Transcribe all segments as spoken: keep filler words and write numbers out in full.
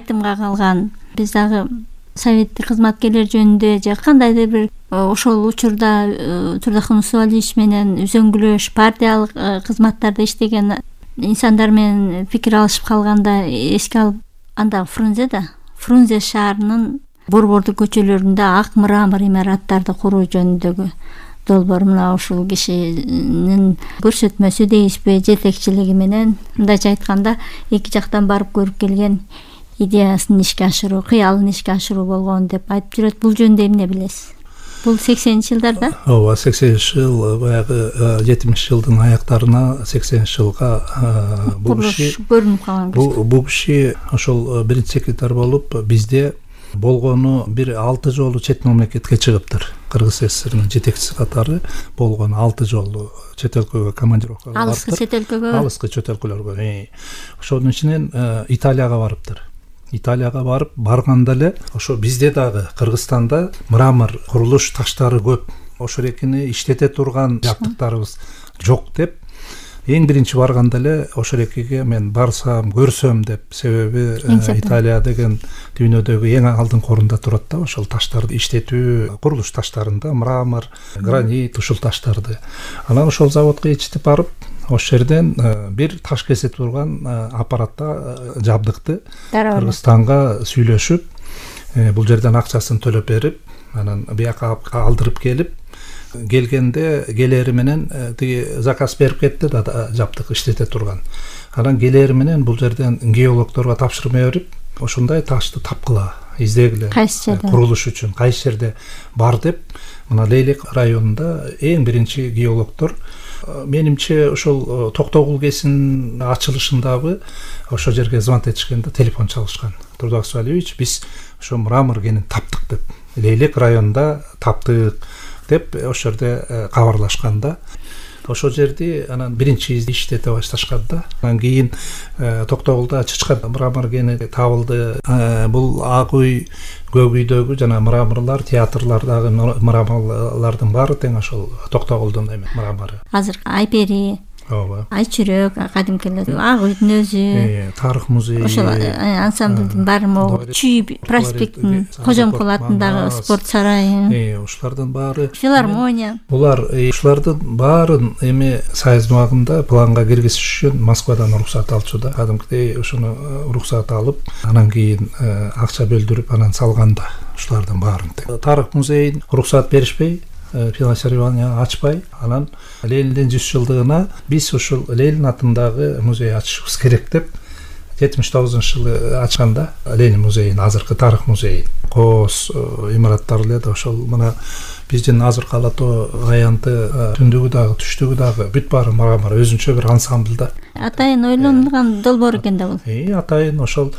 айтымга калган. Биз дагы советтик кызматкерлер жөнүндө же кандайдыр бир ошол учурда Турдахун Усубалиевич менен үзөңгүлөш, партиялык кызматтарда иштеген инсандар менен пикир алышып калганда эске алып, анда Фрунзе да Фрунзе шаарынын борбордук көчөлөрүндө ак мрамор имараттарды куруу жөнүндөгү долбоор мына ушул кишинин көрсөтмөсү дейсизби, жетекчилиги менен, мындайча айтканда эки жактан барып көрүп келген идеясын ишке ашыруу, кыялын ишке ашыруу болгон деп айтып жүрөт. Бул жөнүндө эмне билесиз? Бул сексенинчи жылдарда? Ооба, сексенинчи жыл, баягы жетимиш жылдын аяктарына сексенинчи жылга бул киши көрүнүп калган. Бул киши ошол биринчи секретарь болуп бизде болгону бир алты жолу чет мамлекетке чыгыптыр. Кыргыз СССРнын жетекчиси катары болгону алты жолу чет өлкөгө командировкага барыптыр. Алыскы чет өлкөгө? Алыскы чет өлкөлөргө. Ошонун ичинен Италияга барыптыр. Италияга барып барганда эле ошо бизде дагы Кыргызстанда мрамор курулуш таштары көп. Ошо рекини иштете турган жабдыктарыбыз жок деп эң биринчи барганда эле ошо рекиге мен барсам, көрсөм деп, себеби Италия деген дүйнөдөгү эң алдыңкы орунда турат да, ошол таштарды иштетүү, курулуш таштарында мрамор, гранит, ушул таштарды. Анан ошол заводко ичтип барып, ошол жерден бир таш кесе турган аппаратта жабдыкты Кыргызстанга сүйлөшүп, бул жерден акчасын төлөп берип, анан бияка алдырып келип, келгенде келери менен тиги заказ берип кетти да, жабдык иштете турган. Анан келери менен бул жерден геологторго тапшырма берип, ошондой ташты тапкыла, издегиле, курулуш үчүн кайсы жерде бар деп, мына Лейлек районунда эң биринчи геологтор, менимче ошол Токтогул кесинин ачылышындагы ошол жерге звонок этишкенде телефон чалышкан. Турдак Усубалиевич, биз ошо мрамор кенин таптык деп, Лейлек районунда таптык деп ошол жерде кабарлашканда, ошол жерди анан биринчи иштете башташканда, анан кийин Токтогулда чычкан мрамор кени табылды. Бул Ак үй, Көк үйдөгү жана мраморлар, театрлардагы мраморлардын баары тең ошол Токтогулдун эме мрамору. Азыр Айпери, ооба, Айчүрөк, кадимкилер, Ак үйдүн өзү, тарых музейи, ошол ансамблдын баары могу, Чүй проспекттин Кожомкул атындагы спорт сарайы, ушулардын баары, филармония. Булар ушулардын баарын эми Союз убагында планга киргизиш үчүн Москвадан уруксат алчу да. Кадимкидей ошону уруксат алып, анан кийин акча бөлдүрүп анан салганда ушулардын баарын. Тарых музейин уруксат беришпей, финансирование ачпай, анан Лениндин жүз жылдыгына биз ушул Ленин атындагы музей ачышыбыз керек деп жетимиш тогузунчу жылы ачканда Ленин музейин, азыркы тарых музейин, кооз имараттар эле да ошол мына биздин азыркы ала тоо аянты түндүгү дагы, түштүгү дагы бүт баары мрамор, өзүнчө бир ансамблда. Атайын ойлонулган долбоор экен да бул. Э, атайын ошол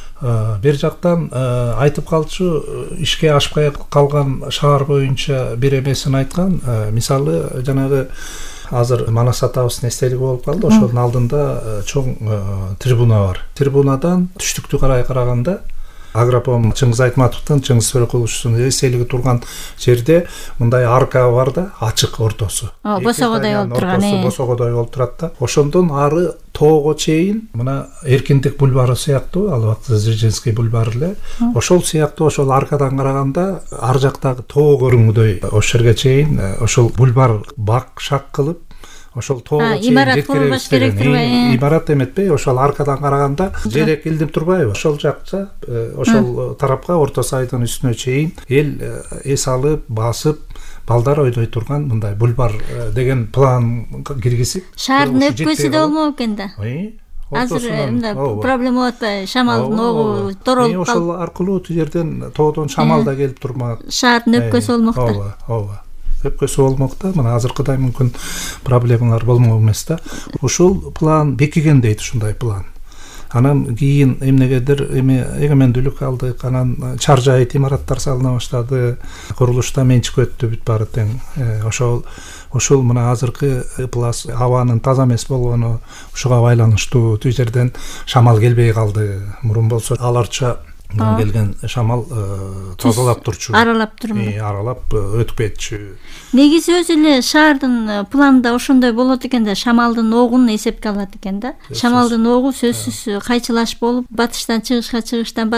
бир жактан айтып калчу, ишке ашпай калган шаар боюнча бир эмесин айткан. Мисалы, жанагы азыр Манас атабыздын эстелиги болуп калды, ошонун алдында чоң трибуна бар. Трибунадан түштүктү карай караганда Агропром Чыңгыз Айтматовдун, Чыңгыз Төрөкуловичтун эстелиги турган жерде мындай арка бар да, ачык ортосу. Босогодой болуп турган, э. Босогодой болуп турат да. Ошондон ары тоого чейин мына Эркиндик бульвары сыяктуу, ал убакта Дзержинский бульвары эле, ошол сыяктуу ошол аркадан караганда ар жактагы тоо көрүнгүдөй ошол жерге чейин ошол бульвар бак шак кылып, ошол тоого чейин имарат курулбаш керек турбайбы? Имарат эметпей, ошол аркадан караганда желек илдип турбайбы? Ошол жакча, ошол тарапка Орто Сайдын үстүнө чейин эл эс алып, басып, балдар ойдой турган мындай бульвар деген план киргизип, шаардын өпкөсү да болмок экен да. Азыр мындай проблема болуп атпайбы? Шамалдын огу торолуп калып, ошол аркылуу ту жерден тоодон шамал да келип турмак. Шаардын өпкөсү болмок да. Ооба, ооба. Өпкөсү болмок да, мына азыркыдай мүмкүн проблемалар болмок эмес да. Ушул план бекиген дейт, ушундай план. Анан кийин эмнегедир эми эгемендүүлүк алдык, анан чар жайыт имараттар салына баштады, курулушта менчик өттү, бүт баары тең. Ошол ошол мына азыркы плас абанын таза эмес болгону ушуга байланыштуу, түү жерден шамал келбей калды. Мурун болсо аларча келген шамал тазалап турчу, аралап турму, аралап өтпөйтчү. Негизи өзү эле шаардын планында ошондой болот экен да, шамалдын огун эсепке алат экен да. Шамалдын огу сөзсүз кайчылаш болуп, батыштан чыгышка, чыгыштан